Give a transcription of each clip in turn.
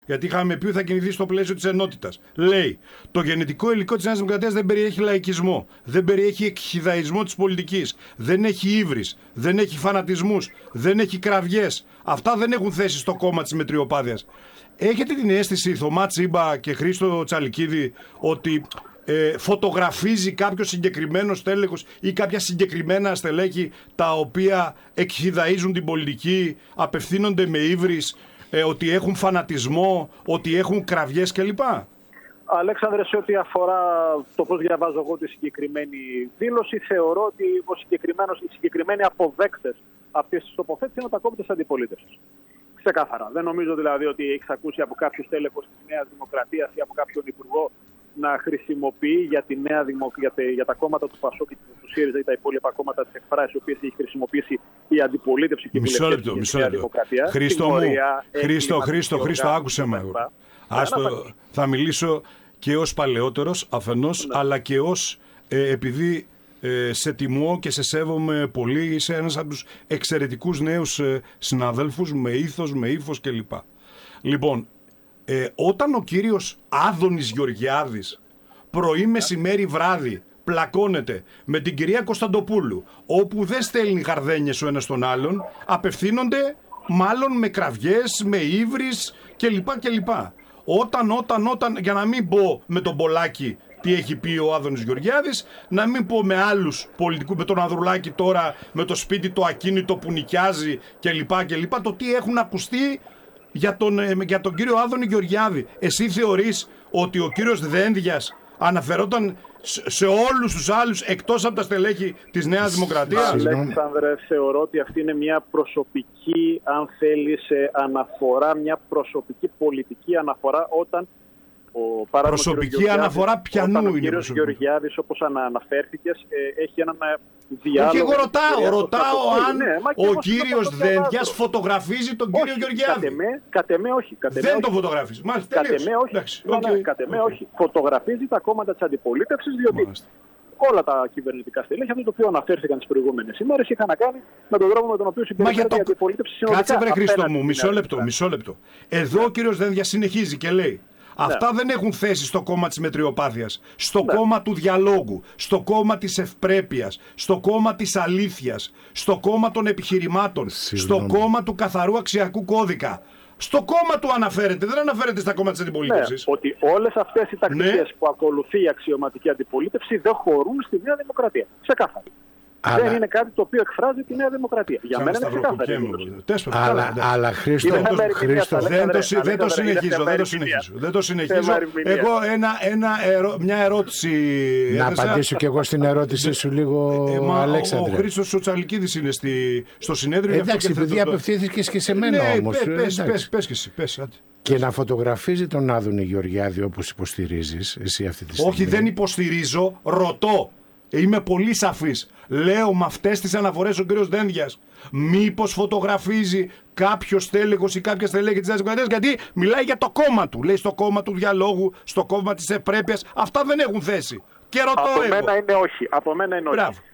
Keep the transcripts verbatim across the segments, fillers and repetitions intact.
γιατί είχαμε πει ότι θα κινηθεί στο πλαίσιο της ενότητας. Λέει, το γενετικό υλικό της Νέας Δημοκρατίας δεν περιέχει λαϊκισμό, δεν περιέχει εκχυδαϊσμό της πολιτικής, δεν έχει ύβρις, δεν έχει φανατισμούς, δεν έχει κραυγές. Αυτά δεν έχουν θέση στο κόμμα της μετριοπάθειας. Έχετε την αίσθηση, Θωμά Τσίμπα και Χρήστο Τσαλικίδη, ότι ε, φωτογραφίζει κάποιο συγκεκριμένο στέλεχος ή κάποια συγκεκριμένα στελέχη τα οποία εκχυδαίζουν την πολιτική, απευθύνονται με ύβρις, ε, ότι έχουν φανατισμό, ότι έχουν κραυγές κλπ? Αλέξανδρε, σε ό,τι αφορά το πώς διαβάζω εγώ τη συγκεκριμένη δήλωση, θεωρώ ότι ο συγκεκριμένος, οι συγκεκριμένοι αποδέκτες αυτής της τοποθέτησης είναι τα κόμματα της αντιπολίτευσης. Ξεκάθαρα. Δεν νομίζω δηλαδή ότι έχεις ακούσει από κάποιους στέλεχος της Νέας Δημοκρατίας ή από κάποιον υπουργό να χρησιμοποιεί για, τη νέα δημο... για, τε... για τα κόμματα του Πασόκ και του ΣΥΡΙΖΑ ή τα υπόλοιπα κόμματα της εκφράσεις, οι οποίες έχει χρησιμοποιήσει η αντιπολίτευση και η βουλευτική της Νέας Δημοκρατίας. Χρήστο μου, Χρήστο, Χρήστο, Χρήστο, άκουσε με. Άστο, θα μιλήσω και ως παλαιότερος αφενός, ναι, αλλά και ως ε, επειδή ε, σε τιμώ και σε σέβομαι πολύ, είσαι ένας από τους εξαιρετικούς νέους ε, συναδέλφους με ήθος, με ύφος κλπ. Λοιπόν, ε, όταν ο κύριος Άδωνης Γεωργιάδης πρωί, μεσημέρι, βράδυ πλακώνεται με την κυρία Κωνσταντοπούλου, όπου δεν στέλνει χαρδένιες ο ένας τον άλλον, απευθύνονται μάλλον με κραυγές, με ύβρις κλπ. κλπ. Όταν, όταν, όταν, για να μην πω με τον Πολάκη τι έχει πει ο Άδωνης Γεωργιάδης, να μην πω με άλλους πολιτικούς, με τον Ανδρουλάκη τώρα, με το σπίτι το ακίνητο που νοικιάζει κλπ. κλπ. Το τι έχουν ακουστεί για τον, για τον κύριο Άδωνη Γεωργιάδη. Εσύ θεωρείς ότι ο κύριος Δένδιας αναφερόταν σε όλους τους άλλους εκτός από τα στελέχη της Νέας Δημοκρατίας? Αλέξανδρε, θεωρώ ότι αυτή είναι μια προσωπική, αν θέλεις, αναφορά, μια προσωπική πολιτική αναφορά όταν ο προσωπική αναφορά πιανού είναι? Ο κύριος Γεωργιάδης, όπως αναφέρθηκες, έχει έναν διάλογο. Όχι, εγώ ρωτάω, ρωτάω αν ναι, ο κύριος Δένδιας φωτογραφίζει τον κύριο Γεωργιάδη. Κατ' εμέ όχι. Δεν τον φωτογραφίζει. Κατ' εμέ όχι. Κατ' εμέ όχι. Φωτογραφίζει τα κόμματα της αντιπολίτευσης, διότι Μάλιστα. όλα τα κυβερνητικά στελέχη, αυτό το οποίο αναφέρθηκαν τις προηγούμενες ημέρες, είχαν να κάνει με τον τρόπο με τον οποίο συμπεριφέρεται η αντιπολίτευση συνολικά. Κάτσε βρε Χρήστο μου, μισό λεπτό, μισό λεπτό. Εδώ ο κύριος Δένδιας συνεχίζει και λέει: αυτά ναι. δεν έχουν θέση στο κόμμα της μετριοπάθειας, στο ναι. κόμμα του διαλόγου, στο κόμμα της ευπρέπειας, στο κόμμα της αλήθειας, στο κόμμα των επιχειρημάτων, Συγγνώμη. στο κόμμα του καθαρού αξιακού κώδικα. Στο κόμμα του αναφέρεται, δεν αναφέρεται στα κόμματα της αντιπολίτευσης. Ναι, ότι όλες αυτές οι τακτικές ναι. που ακολουθεί η αξιωματική αντιπολίτευση δεν χωρούν στη Νέα Δημοκρατία. Ξεκάθαρα. Αλλά... δεν είναι κάτι το οποίο εκφράζει τη Νέα Δημοκρατία. Για μένα είναι ξεκάθαρο. Αλλά, αλλά Χρήστο, Χρήστο δεν το συνεχίζω. Δεν το συνεχίζω. Δεν το συνεχίζω. Εγώ ένα, ένα ερω... μια ερώτηση. Να έδεσα... απαντήσω κι εγώ στην ερώτησή σου λίγο, ε, μα, Αλέξανδρε. Ο, ο Χρήστος ο Τσαλικίδης είναι στη, στο συνέδριο. Εντάξει, επειδή το... απευθύνθηκες και σε μένα ναι, όμως. Πες, πες, πες και εσύ. Πες, και να φωτογραφίζει τον Άδωνη Γεωργιάδη όπως υποστηρίζεις εσύ αυτή τη στιγμή. Όχι, δεν υποστηρίζω, ρωτώ. Είμαι πολύ σαφής. Λέω με αυτές τις αναφορές ο κύριος Δένδιας μήπως φωτογραφίζει κάποιο στέλεχος ή κάποια στελέχη της Νέας Δημοκρατίας, γιατί μιλάει για το κόμμα του. Λέει στο κόμμα του διαλόγου, στο κόμμα της ευπρέπειας. Αυτά δεν έχουν θέση. Και ρωτώ Από εγώ. μένα είναι όχι. Από μένα είναι Μπράβο. όχι.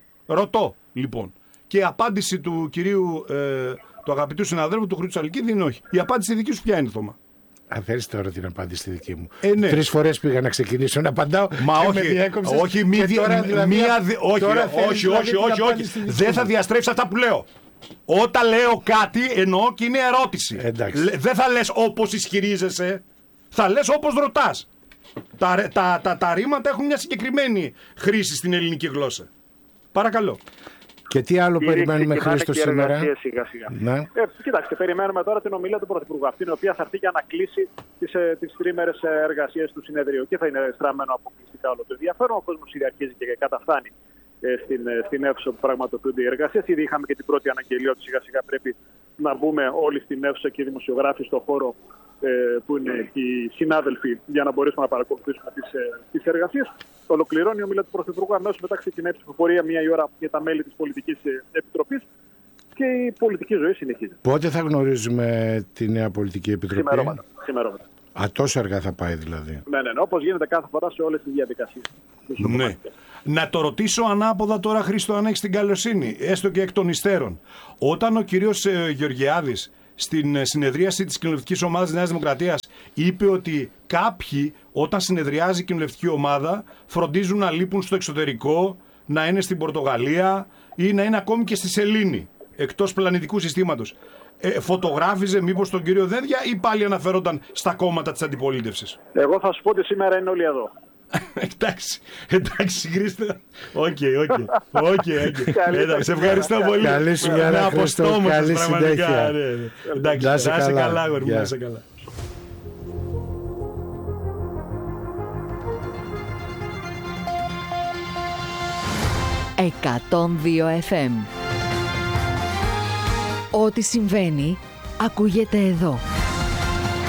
Ρωτώ λοιπόν. Και η απάντηση του κυρίου, ε, του αγαπητού συναδέλφου του Χρήστου Τσαλικίδη είναι όχι. Η απάντηση δική σου ποια είναι, Θωμά? Αν θέλεις τώρα την απάντηση τη δική μου. Ε, ναι. Τρεις φορές πήγα να ξεκινήσω να απαντάω. Μα όχι, όχι, μη δι... δηλαδή, μία, δι... όχι, όχι, όχι, όχι, όχι. Δεν θα διαστρέψει αυτά που λέω. Όταν λέω κάτι εννοώ και είναι ερώτηση. Εντάξει. Δεν θα λες όπως ισχυρίζεσαι. Θα λες όπως ρωτάς. Τα, τα, τα, τα ρήματα έχουν μια συγκεκριμένη χρήση στην ελληνική γλώσσα. Παρακαλώ. Και τι άλλο Κύριε, περιμένουμε, Χρήστο, σήμερα? Σιγά, σιγά. Ναι. Ε, κοιτάξτε, περιμένουμε τώρα την ομιλία του Πρωθυπουργού, αυτή η οποία θα έρθει για να κλείσει τις, ε, τις τρίμερες εργασίες του συνεδρίου και θα είναι στραμμένο αποκλειστικά όλο το ενδιαφέρον. Ο κόσμος ιδιαρχίζει και καταφθάνει ε, στην, ε, στην αίθουσα που πραγματοποιούνται οι εργασίες. Ήδη είχαμε και την πρώτη αναγγελία ότι σιγά σιγά πρέπει να μπούμε όλοι στην αίθουσα και οι δημοσιογράφοι στον χώρο ε, που είναι οι συνάδελφοι για να μπορέσουμε να παρακολουθήσουμε τις, ε, τις εργασίες. Ολοκληρώνει η ομιλία του Πρωθυπουργού, αμέσως μετά ξεκινάει η ψηφοφορία μία η ώρα για τα μέλη της Πολιτικής Επιτροπής και η πολιτική ζωή συνεχίζει. Πότε θα γνωρίζουμε τη νέα Πολιτική Επιτροπή? Σημερώματα. Σημερώματα. Α, τόσο αργά θα πάει δηλαδή. Ναι, ναι, ναι, όπως γίνεται κάθε φορά σε όλες τις διαδικασίες. Ναι. Να το ρωτήσω ανάποδα τώρα, Χρήστο, αν έχεις την καλοσύνη, έστω και εκ των υστέρων. Όταν ο κύριος ε, Γεωργιάδης στην συνεδρίαση της κοινοβουλευτικής ομάδας της Νέας Δημοκρατίας είπε ότι κάποιοι όταν συνεδριάζει η κοινοβουλευτική ομάδα φροντίζουν να λείπουν στο εξωτερικό, να είναι στην Πορτογαλία ή να είναι ακόμη και στη Σελήνη, εκτός πλανητικού συστήματος. Ε, φωτογράφιζε μήπως τον κύριο Δένδια ή πάλι αναφερόταν στα κόμματα της αντιπολίτευσης? Εγώ θα σου πω ότι σήμερα είναι όλοι εδώ. Εντάξει, εντάξει Χρήστο. Οκ, οκ. Οκ, σε ευχαριστώ πολύ. Καλή σου μέρα, Χρήστο. Καλή συνέχεια. Εντάξει, να είσαι καλά, αγόρι μου, να είσαι καλά. εκατόν δύο εφ εμ. Ό,τι συμβαίνει, ακούγεται εδώ.